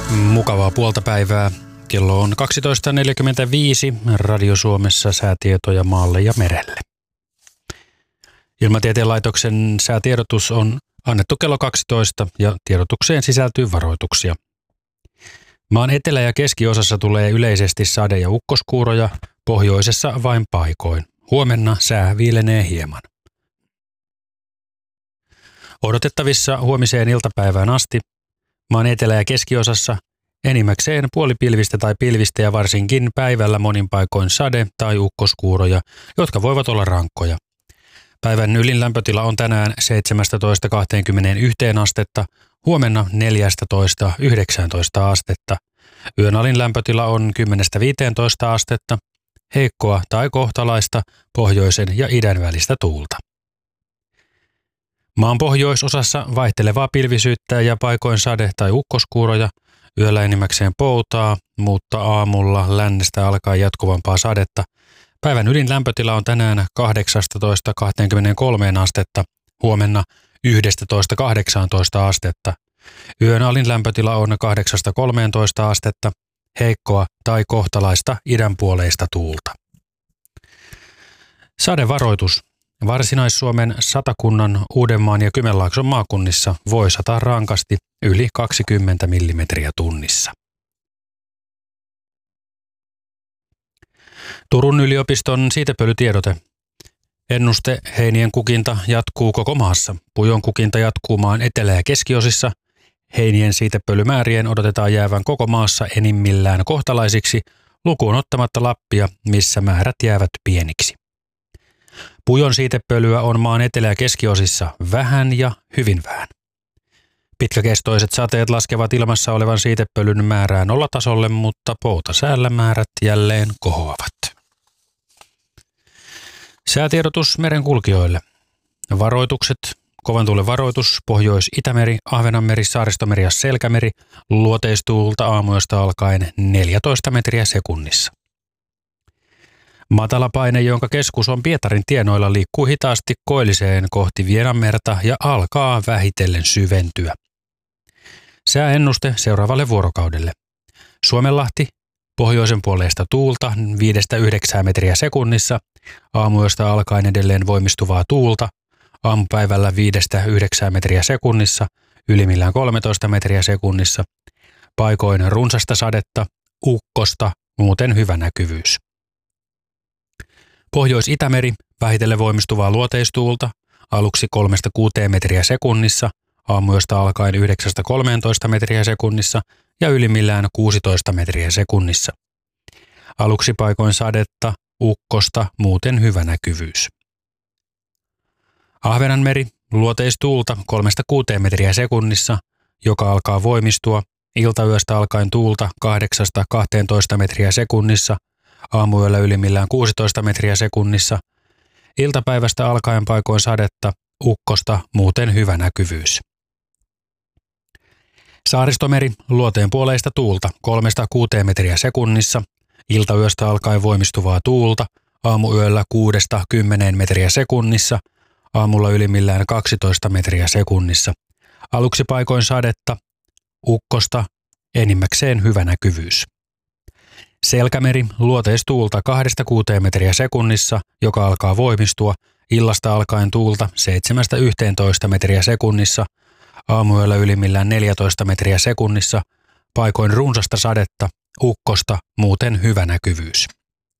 Mukavaa puolta päivää. Kello on 12.45. Radio Suomessa säätietoja maalle ja merelle. Ilmatieteen laitoksen säätiedotus on annettu kello 12 ja tiedotukseen sisältyy varoituksia. Maan etelä- ja keskiosassa tulee yleisesti sade- ja ukkoskuuroja, pohjoisessa vain paikoin. Huomenna sää viilenee hieman. Odotettavissa huomiseen iltapäivään asti maan etelä- ja keskiosassa enimmäkseen puolipilvistä tai pilvistä ja varsinkin päivällä monin paikoin sade- tai ukkoskuuroja, jotka voivat olla rankkoja. Päivän ylin lämpötila on tänään 17-21 astetta, huomenna 14-19 astetta. Yön alin lämpötila on 10-15 astetta, heikkoa tai kohtalaista pohjoisen ja idän välistä tuulta. Maan pohjoisosassa vaihtelevaa pilvisyyttä ja paikoin sade- tai ukkoskuuroja, yöllä enimmäkseen poutaa, mutta aamulla lännestä alkaa jatkuvampaa sadetta. Päivän ylin lämpötila on tänään 18-23 astetta, huomenna 11-18 astetta. Yön alin lämpötila on 8-13 astetta, heikkoa tai kohtalaista idänpuoleista tuulta. Sadevaroitus. Varsinais-Suomen, Satakunnan, Uudenmaan ja Kymenlaakson maakunnissa voi sataa rankasti yli 20 millimetriä tunnissa. Turun yliopiston siitepölytiedote. Ennuste: heinien kukinta jatkuu koko maassa. Pujon kukinta jatkuu maan etelä- ja keskiosissa. Heinien siitepölymäärien odotetaan jäävän koko maassa enimmillään kohtalaisiksi, lukuun ottamatta Lappia, missä määrät jäävät pieniksi. Pujon siitepölyä on maan etelä- ja keskiosissa vähän ja hyvin vähän. Pitkäkestoiset sateet laskevat ilmassa olevan siitepölyn määrää nollatasolle, mutta poutasäällä määrät jälleen kohoavat. Säätiedotus merenkulkijoille. Varoitukset. Kovan tuulen varoitus: Pohjois-Itämeri, Ahvenanmeri, Saaristomeri ja Selkämeri, luoteistuulta aamuyöstä alkaen 14 metriä sekunnissa. Matala paine, jonka keskus on Pietarin tienoilla, liikkuu hitaasti koilliseen kohti Vienanmerta ja alkaa vähitellen syventyä. Sääennuste seuraavalle vuorokaudelle. Suomenlahti, pohjoisen puoleista tuulta 5-9 metriä sekunnissa, aamuyöstä alkaen edelleen voimistuvaa tuulta, aamupäivällä 5-9 metriä sekunnissa, ylimmillään 13 metriä sekunnissa, paikoin runsasta sadetta, ukkosta, muuten hyvä näkyvyys. Pohjois-Itämeri, vähitellen voimistuvaa luoteistuulta, aluksi 3-6 metriä sekunnissa, aamuyöstä alkaen 9-13 metriä sekunnissa ja ylimmillään 16 metriä sekunnissa. Aluksi paikoin sadetta, ukkosta, muuten hyvä näkyvyys. Ahvenanmeri, luoteistuulta 3-6 metriä sekunnissa, joka alkaa voimistua, iltayöstä alkaen tuulta 8-12 metriä sekunnissa, aamuyöllä ylimmillään 16 metriä sekunnissa, iltapäivästä alkaen paikoin sadetta, ukkosta, muuten hyvä näkyvyys. Saaristomeri, luoteen puoleista tuulta 3-6 metriä sekunnissa, iltayöstä alkaen voimistuvaa tuulta, aamuyöllä 6-10 metriä sekunnissa, aamulla ylimmillään 12 metriä sekunnissa. Aluksi paikoin sadetta, ukkosta, enimmäkseen hyvä näkyvyys. Selkämeri, luoteistuulta 2-6 metriä sekunnissa, joka alkaa voimistua, illasta alkaen tuulta 7-11 metriä sekunnissa, aamuyöllä ylimmillään 14 metriä sekunnissa, paikoin runsasta sadetta, ukkosta, muuten hyvä näkyvyys.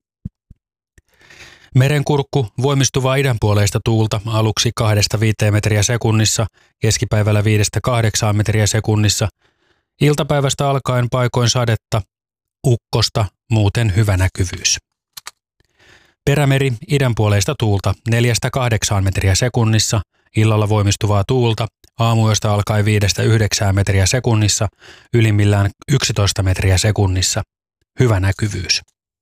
Merenkurkku, voimistuvaa idänpuoleista tuulta, aluksi 2-5 metriä sekunnissa, keskipäivällä 5-8 metriä sekunnissa, iltapäivästä alkaen paikoin sadetta, ukkosta, muuten hyvä näkyvyys. Perämeri, idänpuoleista tuulta 4-8 metriä sekunnissa, illalla voimistuvaa tuulta, aamuyöstä alkaen 5-9 metriä sekunnissa, ylimmillään 11 metriä sekunnissa. Hyvä näkyvyys.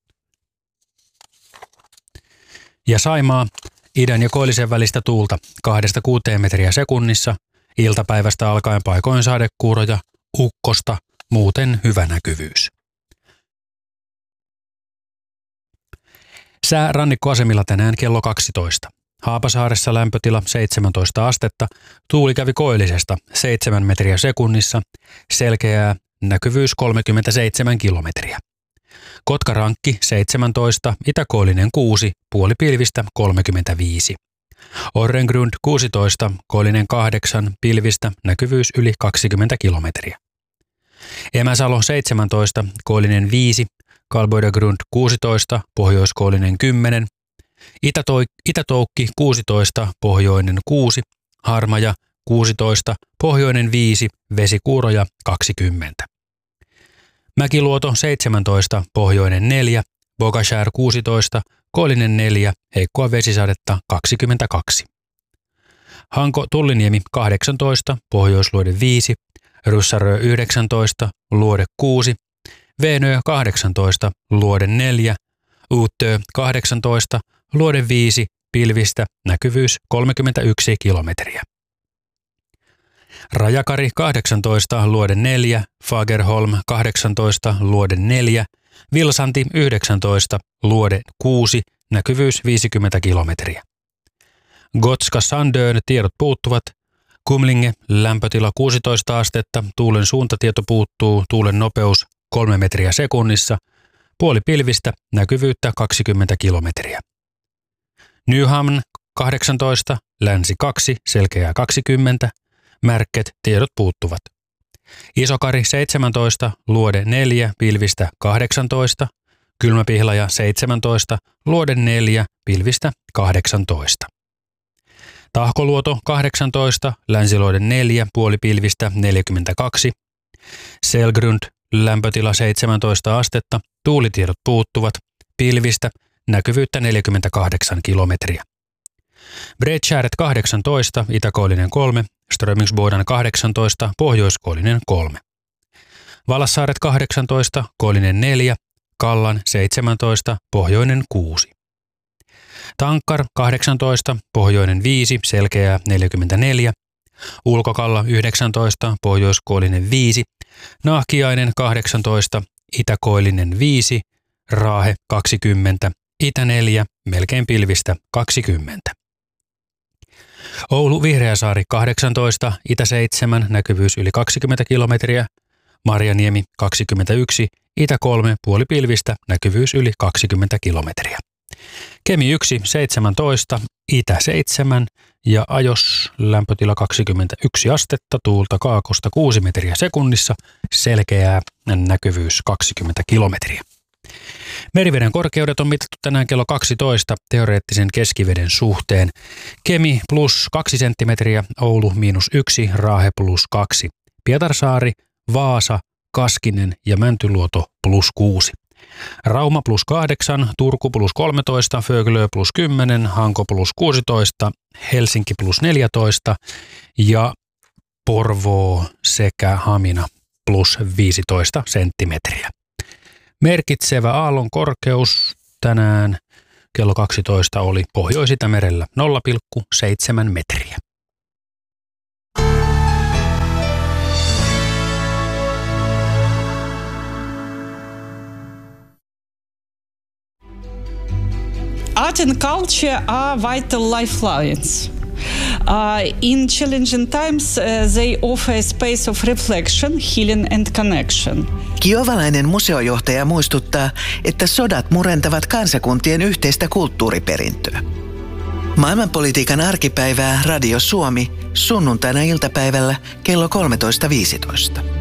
Ja Saimaa, idän ja koillisen välistä tuulta 2-6 metriä sekunnissa, iltapäivästä alkaen paikoin sadekuuroja, ukkosta, muuten hyvä näkyvyys. Sää rannikkoasemilla tänään kello 12. Haapasaaressa lämpötila 17 astetta, tuuli kävi koillisesta 7 metriä sekunnissa, selkeää näkyvyys 37 kilometriä. Kotkarankki 17, itäkoillinen 6, puolipilvistä 35. Orrengrund 16, koillinen 8, pilvistä, näkyvyys yli 20 kilometriä. Emäsalo 17, koillinen 5, Kalboidagrund 16, pohjoiskoillinen 10, Itätoukki 16, pohjoinen 6, Harmaja 16, pohjoinen 5, Vesikuuroja 20. Mäkiluoto 17, pohjoinen 4, Bogashär 16, koillinen 4, heikkoa vesisadetta 22. Hanko Tulliniemi 18, pohjoisluode 5, Ryssarö 19, luode 6, Veenö 18, luode 4, Uutö 18, luode 5, pilvistä, näkyvyys 31 kilometriä. Rajakari 18, luode 4, Fagerholm 18, luode 4, Vilsanti 19, luode 6, näkyvyys 50 kilometriä. Gotska Sandön tiedot puuttuvat. Kumlinge lämpötila 16 astetta, tuulen suuntatieto puuttuu, tuulen nopeus 3 metriä sekunnissa, puolipilvistä, näkyvyyttä 20 kilometriä. Nyhamn 18, länsi 2, selkeää 20, Märket, tiedot puuttuvat. Isokari 17, luode 4, pilvistä 18, Kylmäpihlaja 17, luode 4, pilvistä 18. Tahkoluoto 18, länsiluode 4, puolipilvistä 42. Selgrund, lämpötila 17 astetta, tuulitiedot puuttuvat, pilvistä, näkyvyyttä 48 kilometriä. Bredskäret 18, itäkoillinen 3, Strömingsbodan 18, pohjoiskoillinen 3. Valassaaret 18, koillinen 4, Kallan 17, pohjoinen 6. Tankkar 18, pohjoinen 5, selkeää 44. Ulkokalla 19, pohjoiskoillinen 5. Nahkiainen 18, itäkoillinen 5. Raahe 20, itä 4, melkein pilvistä 20. Oulu Vihreäsaari 18, itä 7, näkyvyys yli 20 kilometriä. Marjaniemi 21, itä 3, puolipilvistä, näkyvyys yli 20 kilometriä. Kemi 1, 17, itä 7 ja Ajos lämpötila 21 astetta, tuulta kaakosta 6 metriä sekunnissa, selkeää näkyvyys 20 kilometriä. Meriveden korkeudet on mitattu tänään kello 12 teoreettisen keskiveden suhteen. Kemi plus 2 senttimetriä, Oulu miinus 1, Raahe plus 2. Pietarsaari, Vaasa, Kaskinen ja Mäntyluoto plus 6. Rauma plus 8, Turku plus 13, Föglö plus 10, Hanko plus 16, Helsinki plus 14 ja Porvoo sekä Hamina plus 15 senttimetriä. Merkitsevä aallon korkeus tänään kello 12 oli Pohjois-Itämerellä 0,7 metriä. Art and culture are vital lifelines. In challenging times, they offer a space of reflection, healing and connection. Kiovalainen museojohtaja muistuttaa, että sodat murentavat kansakuntien yhteistä kulttuuriperintöä. Maailmanpolitiikan arkipäivää Radio Suomi sunnuntaina iltapäivällä kello 13.15.